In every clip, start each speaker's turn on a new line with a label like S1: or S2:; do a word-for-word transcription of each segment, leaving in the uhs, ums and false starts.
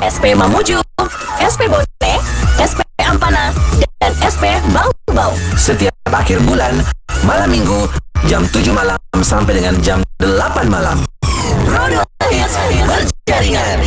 S1: S P Mamuju, S P Bonek, S P Ampana, dan S P Bau-Bau.
S2: Setiap akhir bulan, malam minggu, jam tujuh malam sampai dengan jam delapan malam.
S1: Roda Hits berjaringan.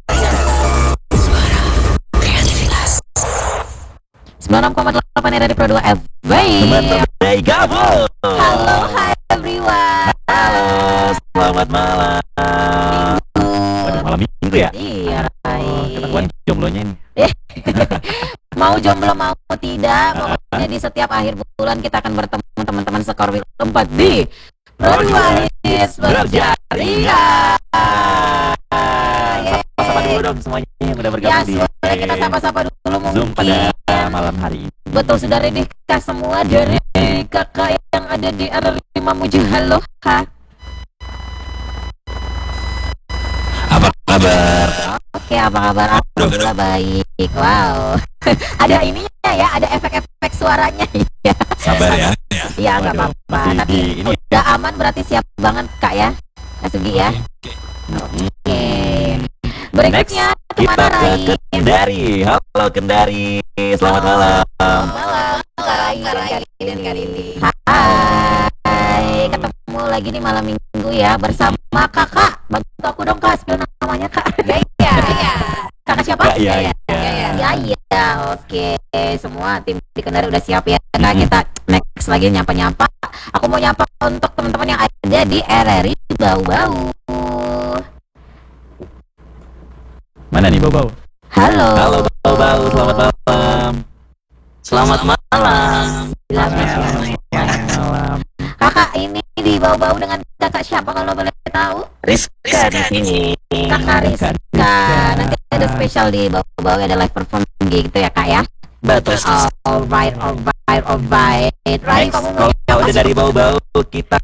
S1: sembilan puluh enam koma delapan dari Pro dua F B.
S3: Hey, gabung.
S1: Halo, hi everyone.
S3: Halo, selamat malam. Pada malam minggu ya?
S1: Iya, Rai.
S3: Ketahuan jomblonya ini.
S1: Mau jomblo mau tidak, pokoknya di setiap akhir bulan kita akan bertemu teman-teman Skorwil tempat di Pro dua Hits berjaringan.
S3: Sapa-sapa dulu dong semuanya yang udah bergabung
S1: Ya,
S3: di
S1: boleh kita sapa-sapa dulu
S3: Zoom
S1: mungkin.
S3: pada malam hari ini.
S1: Betul, sudah ready kah semua dari kakak yang ada di R R I Mamuju? Halo, ha.
S3: Apa kabar?
S1: Oke, apa kabar? Alhamdulillah baik. Wow. Ada ininya ya, ada efek-efek suaranya ya.
S3: Sabar ya.
S1: Iya, nggak
S3: Waduh,
S1: apa-apa.
S3: masih
S1: Tapi
S3: di- ini
S1: udah aman, berarti siap banget Kak ya, Kak Sugi ya. Oke. Berikutnya
S3: Kita
S1: kemana
S3: ke
S1: Rai?
S3: Kendari. Halo Kendari, selamat malam.
S1: Malam, Kak Rai. Hai, ketemu lagi di malam minggu ya bersama kakak. Bantu aku dong Kak, spill namanya Kak. Ya, iya, iya. Kakak siapa?
S3: Kak, ya, ya.
S1: Ya, iya, oke. Semua tim di Kendari udah siap ya. Kak, kita next lagi nyapa-nyapa. Aku mau nyapa untuk teman-teman yang ada di R R I Bau-Bau.
S3: Mana nih Bau-Bau?
S1: Halo.
S3: Halo Bau-Bau, selamat malam.
S1: Selamat malam.
S3: Selamat malam.
S1: Kakak ini di Bau-Bau dengan kakak siapa kalau boleh tahu?
S3: Rizka di sini.
S1: Kakak Rizka. Nanti ada spesial di Bau-Bau, ada live perform gitu ya Kak ya?
S3: Betul.
S1: Alright, alright, alright. Rai, kamu mau
S3: Kalau udah dari Bau-Bau kita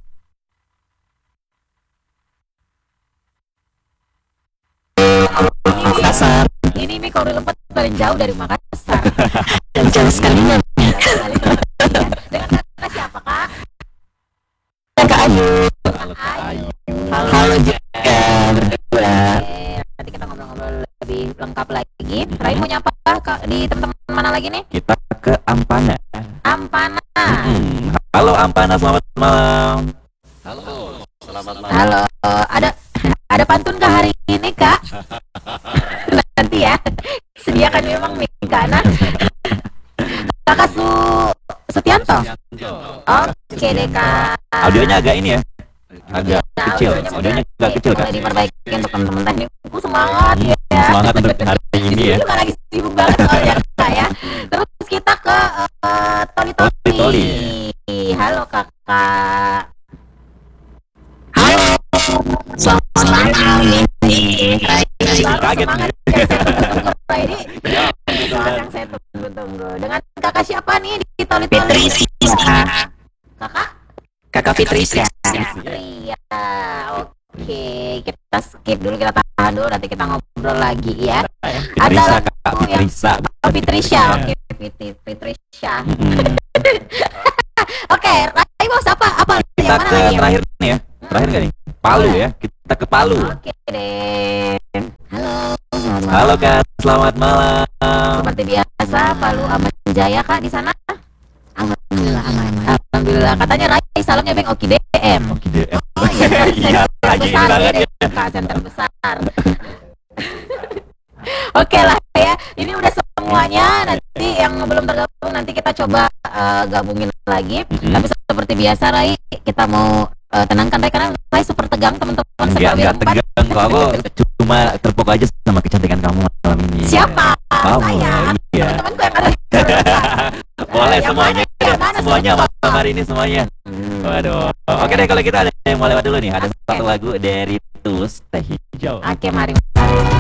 S3: Makassar.
S1: Ini nih kalau lempet paling jauh dari Makassar. Dan jauh sekalinya. Dengan kakak siapa Kak?
S3: Kak Ayu.
S1: Halo Kak Ayu.
S3: Halo juga berdua.
S1: Nanti kita ngobrol-ngobrol lebih lengkap lagi. Rai mau nyapa Kak di teman-teman mana lagi nih?
S3: Kita ke Ampana.
S1: Ampana.
S3: Hmm. Halo Ampana, selamat malam.
S2: Halo, selamat malam.
S1: Halo, ada ada pantun kah hari ini Kak? Nanti ya, sediakan memang Mikana. Kakak Su Setianto. Oke deh Kak.
S3: Audionya agak ini ya, agak
S1: Nah,
S3: kecil.
S1: audionya
S3: Audionya
S1: mungkin
S3: agak kecil Kak.
S1: boleh diperbaiki untuk teman-teman teknikku. Semangat ya.
S3: Semangat untuk hari ini ya.
S1: Juga lagi sibuk banget soalnya Kak ya. Terus kita ke uh, Toli
S3: Toli Toli.
S1: Toli. Halo Kakak.
S3: Halo.
S1: Selamat malam ini.
S3: Kaget nih.
S1: Ini soal yang saya tunggu-tunggu. Dengan kakak siapa nih di Toli Toli? Kakak?
S4: Kakak Fitrisya.
S1: Iya. Oke, kita skip dulu, kita tahan dulu, nanti kita ngobrol lagi ya. Ada
S3: Fitrisa
S1: lagu
S3: Kak,
S1: yang
S3: Fitrisa.
S1: Oh, Fitrisya. Oke, Fit- Fitrisya. Oke, Rai mau apa? Apa
S3: Kita
S1: yang mana
S3: ke
S1: lagi?
S3: terakhir nih ya. Terakhir gak nih? Palu ya. Kita ke Palu.
S1: Oke deh. Halo.
S3: Halo Kak, selamat malam.
S1: Seperti biasa, Palu aman jaya Kak di sana? Alhamdulillah aman. Alhamdulillah. Katanya Rai salamnya Bang Oki D M.
S3: Oke deh.
S1: Oh iya,
S3: Iya, lagi
S1: besar
S3: banget
S1: deh,
S3: ya.
S1: Kak, center besar. Oke lah ya, ini udah semuanya. Nanti yang belum tergabung nanti kita coba uh, gabungin lagi.
S3: Mhm.
S1: Tapi seperti biasa Rai, kita mau uh, tenangkan Rai karena Rai super tegang teman-teman.
S3: Enggak,
S1: Skorwil
S3: enggak
S1: empat.
S3: tegang kok. Aku cuma terpukau aja sama kecantikan kamu malam ini.
S1: Siapa?
S3: Kamu,
S1: Saya.
S3: iya.
S1: Teman-temanku yang ada.
S3: Boleh
S1: Yang
S3: semuanya.
S1: mana? Yang mana?
S3: Semuanya
S1: Sebut,
S3: malam hari ini semuanya.
S1: Hmm.
S3: Waduh. Oke deh kalau kita ada yang mau lewat dulu nih. Ada
S1: Oke.
S3: satu lagu dari Tus Teh Hijau.
S1: Oke, mari.